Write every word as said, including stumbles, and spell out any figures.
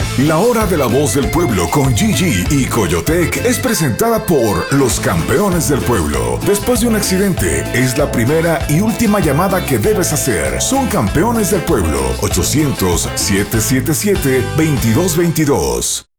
La Hora de la Voz del Pueblo con Gigi y Coyotec es presentada por los campeones del pueblo. Después de un accidente, es la primera y última llamada que debes hacer. Son campeones del pueblo. ochocientos, siete siete siete, veintidós veintidós.